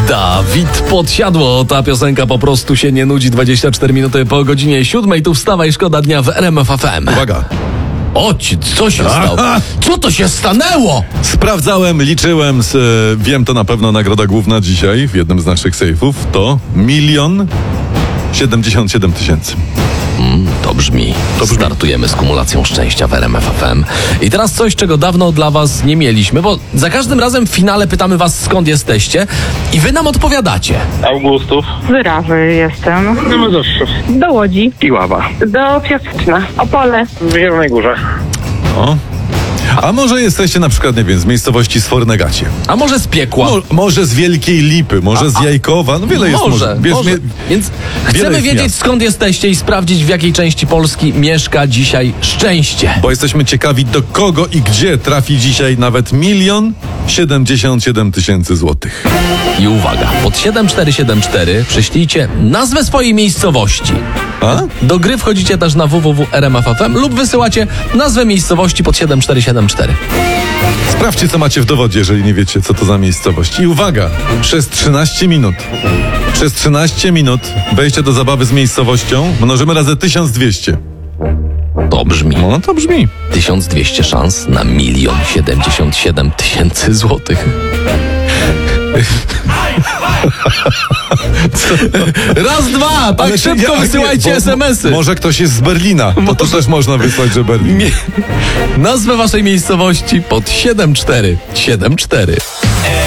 Dawid Podsiadło. Ta piosenka po prostu się nie nudzi. 24 minuty po godzinie 7. Tu wstawaj, szkoda dnia w RMF FM. Uwaga! Co się stało? Co to się stanęło? Sprawdzałem, liczyłem, wiem to na pewno nagroda główna dzisiaj w jednym z naszych sejfów to 1 077 000. To brzmi. Startujemy z kumulacją szczęścia w RMF FM. I teraz coś, czego dawno dla was nie mieliśmy, bo za każdym razem w finale pytamy was, skąd jesteście i wy nam odpowiadacie. Augustów. Wyrawy jestem. Mazowszów. Do Łodzi. Piława. Do Piaseczna. Opole. W Zielonej Górze. O. A może jesteście na przykład, nie wiem, z miejscowości Sfornegacie? A może z piekła? Może z Wielkiej Lipy, może z Jajkowa, no wiele jest Może. Więc chcemy jest wiedzieć, miast. skąd jesteście i sprawdzić, w jakiej części Polski mieszka dzisiaj szczęście. Bo jesteśmy ciekawi, do kogo i gdzie trafi dzisiaj nawet 1 077 000 złotych. I uwaga, pod 7474 przyślijcie nazwę swojej miejscowości. A? Do gry wchodzicie też na www.rmf.fm lub wysyłacie nazwę miejscowości pod 7474. Sprawdźcie, co macie w dowodzie, jeżeli nie wiecie, co to za miejscowość. I uwaga, przez 13 minut wejście do zabawy z miejscowością mnożymy razy 1200. To brzmi. No to brzmi. 1200 szans na 1 077 000 złotych. Raz, dwa, tak Ale szybko wysyłajcie SMS-y. Może ktoś jest z Berlina, to też można wysłać, że Berlin. Nazwę waszej miejscowości pod 7474.